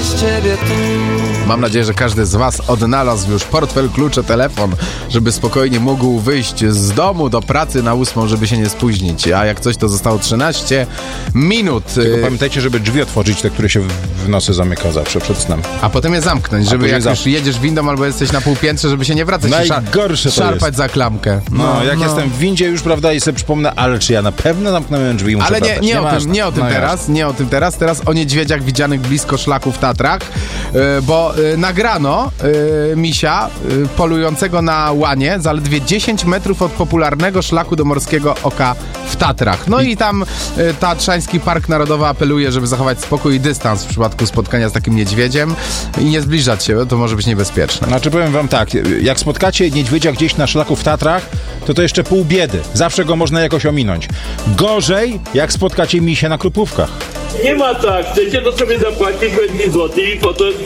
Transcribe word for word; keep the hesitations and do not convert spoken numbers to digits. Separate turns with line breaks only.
bez ciebie tu.
Mam nadzieję, że każdy z was odnalazł już portfel, klucze, telefon, żeby spokojnie mógł wyjść z domu do pracy na ósmą, żeby się nie spóźnić. A jak coś, to zostało trzynaście minut.
Tylko pamiętajcie, żeby drzwi otworzyć, te, które się w nocy zamyka zawsze przed snem.
A potem je zamknąć, żeby jak
zamknąć.
już jedziesz windą albo jesteś na półpiętrze, żeby się nie wracać i
Najgorsze
szar-
to
szarpać
jest.
za klamkę.
No, no jak no. jestem w windzie już, prawda, i sobie przypomnę, ale czy ja na pewno zamknąłem drzwi i muszę
Ale nie,
wracać?
nie, o tym, nie o tym
no
teraz,
jasne.
nie o tym teraz. Teraz o niedźwiedziach widzianych blisko szlaku w Tatrach, yy, bo yy, nagrano yy, misia yy, polującego na łanie zaledwie dziesięć metrów od popularnego szlaku do Morskiego Oka w Tatrach. No i, i tam yy, Tatrzański Park Narodowy apeluje, żeby zachować spokój i dystans w przypadku spotkania z takim niedźwiedziem i nie zbliżać się, bo to może być niebezpieczne.
Znaczy powiem wam tak, jak spotkacie niedźwiedzia gdzieś na szlaku w Tatrach, to to jeszcze pół biedy. Zawsze go można jakoś ominąć. Gorzej, jak spotkacie misie na Krupówkach.
Nie ma tak, chcecie to sobie zapłacić dwa złote i potem